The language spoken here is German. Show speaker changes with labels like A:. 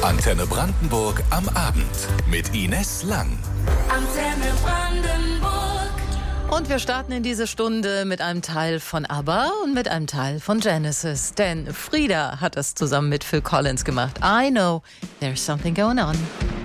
A: Antenne Brandenburg am Abend mit Ines Lang.
B: Antenne Brandenburg.
C: Und wir starten in diese Stunde mit einem Teil von ABBA und mit einem Teil von Genesis. Denn Frida hat es zusammen mit Phil Collins gemacht. I know there's something going on.